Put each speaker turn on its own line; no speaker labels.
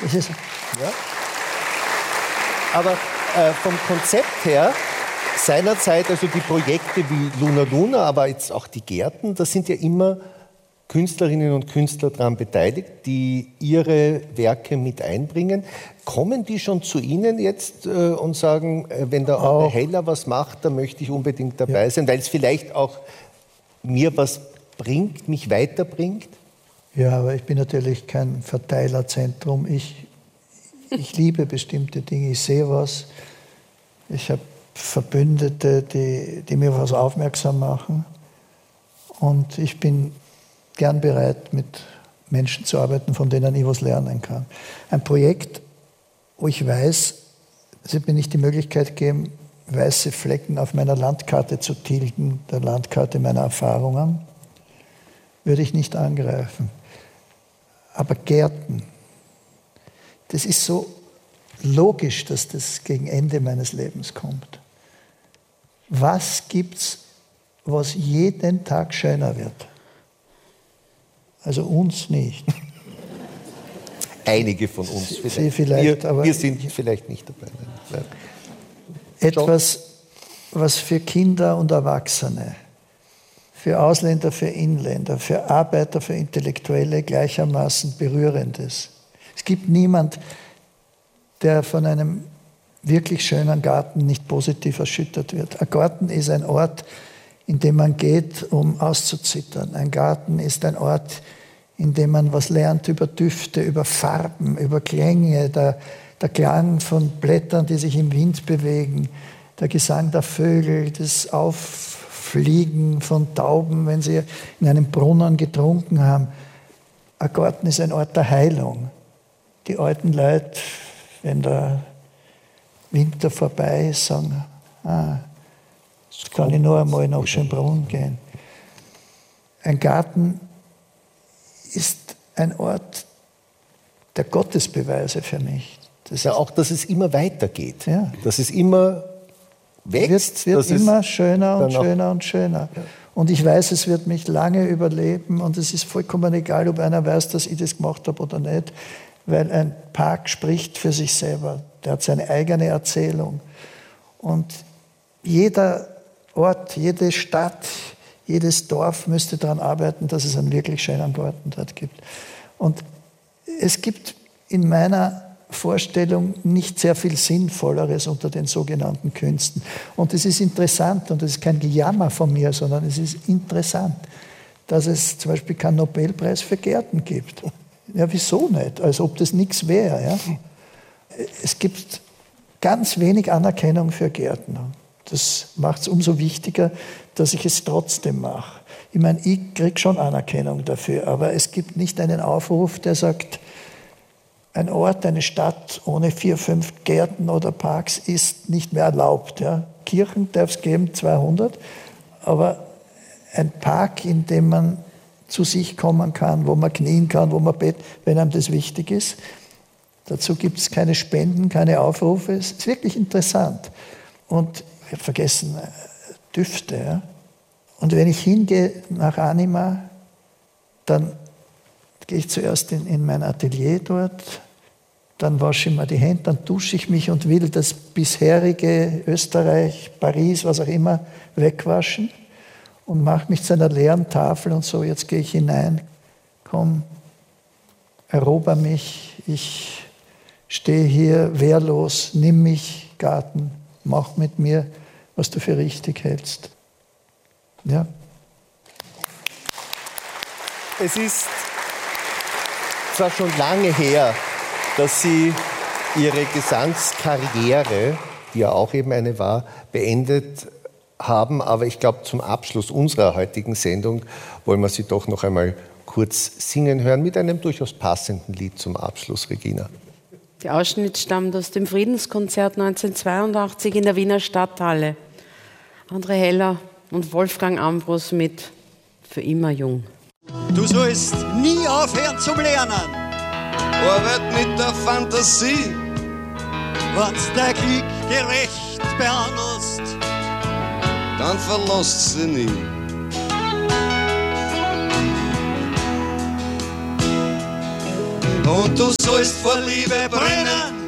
Ja. Aber vom Konzept her, seinerzeit, also die Projekte wie Luna Luna, aber jetzt auch die Gärten, da sind ja immer Künstlerinnen und Künstler daran beteiligt, die ihre Werke mit einbringen. Kommen die schon zu Ihnen jetzt und sagen, wenn der André Heller was macht, da möchte ich unbedingt dabei sein, weil es vielleicht auch mir was bringt, mich weiterbringt?
Ja, aber ich bin natürlich kein Verteilerzentrum. Ich liebe bestimmte Dinge, ich sehe was. Ich habe Verbündete, die mir was aufmerksam machen. Und ich bin gern bereit, mit Menschen zu arbeiten, von denen ich was lernen kann. Ein Projekt, wo ich weiß, es wird mir nicht die Möglichkeit geben, weiße Flecken auf meiner Landkarte zu tilgen, der Landkarte meiner Erfahrungen, würde ich nicht angreifen. Aber Gärten, das ist so logisch, dass das gegen Ende meines Lebens kommt. Was gibt's, was jeden Tag schöner wird? Also uns nicht.
Einige von uns vielleicht.
Sie vielleicht, aber
wir sind vielleicht nicht dabei. Nein.
Etwas, was für Kinder und Erwachsene, für Ausländer, für Inländer, für Arbeiter, für Intellektuelle gleichermaßen berührend ist. Es gibt niemand, der von einem wirklich schönen Garten nicht positiv erschüttert wird. Ein Garten ist ein Ort, in dem man geht, um auszuzittern. Ein Garten ist ein Ort, in dem man was lernt über Düfte, über Farben, über Klänge, der Klang von Blättern, die sich im Wind bewegen, der Gesang der Vögel, das Auffliegen von Tauben, wenn sie in einem Brunnen getrunken haben. Ein Garten ist ein Ort der Heilung. Die alten Leute, wenn der Winter vorbei ist, sagen, jetzt kann ich noch einmal nach Schönbrunn gehen. Ein Garten ist ein Ort der Gottesbeweise für mich.
Das ja auch, dass es immer weitergeht,
ja.
Dass es immer wächst.
Wird immer schöner und schöner und schöner. Ja. Und ich weiß, es wird mich lange überleben und es ist vollkommen egal, ob einer weiß, dass ich das gemacht habe oder nicht, weil ein Park spricht für sich selber. Der hat seine eigene Erzählung. Und jeder Ort, jede Stadt, jedes Dorf müsste daran arbeiten, dass es einen wirklich schönen Garten dort gibt. Und es gibt in meiner Vorstellung nicht sehr viel Sinnvolleres unter den sogenannten Künsten. Und es ist interessant, und das ist kein Gejammer von mir, sondern es ist interessant, dass es zum Beispiel keinen Nobelpreis für Gärten gibt. Ja, wieso nicht? Als ob das nichts wäre. Ja? Es gibt ganz wenig Anerkennung für Gärtner. Das macht es umso wichtiger, dass ich es trotzdem mache. Ich meine, ich kriege schon Anerkennung dafür, aber es gibt nicht einen Aufruf, der sagt, ein Ort, eine Stadt ohne 4, 5 Gärten oder Parks ist nicht mehr erlaubt. Ja? Kirchen darf es geben, 200, aber ein Park, in dem man zu sich kommen kann, wo man knien kann, wo man betet, wenn einem das wichtig ist. Dazu gibt es keine Spenden, keine Aufrufe. Es ist wirklich interessant. Und ich habe vergessen, Düfte. Ja? Und wenn ich hingehe nach Anima, dann gehe ich zuerst in mein Atelier dort, dann wasche ich mir die Hände, dann dusche ich mich und will das bisherige Österreich, Paris, was auch immer, wegwaschen und mache mich zu einer leeren Tafel und so, jetzt gehe ich hinein, komm, erober mich, ich stehe hier wehrlos, nimm mich, Garten, mach mit mir, was du für richtig hältst. Ja.
Es ist zwar schon lange her, dass Sie Ihre Gesangskarriere, die ja auch eben eine war, beendet haben, aber ich glaube, zum Abschluss unserer heutigen Sendung wollen wir Sie doch noch einmal kurz singen hören mit einem durchaus passenden Lied zum Abschluss, Regina.
Der Ausschnitt stammt aus dem Friedenskonzert 1982 in der Wiener Stadthalle. André Heller und Wolfgang Ambros mit Für immer jung.
Du sollst nie aufhören zum Lernen.
Arbeit mit der Fantasie.
Wenn's dein Glück gerecht behandelst,
dann verlässt sie nie. und du sollst vor Liebe brennen.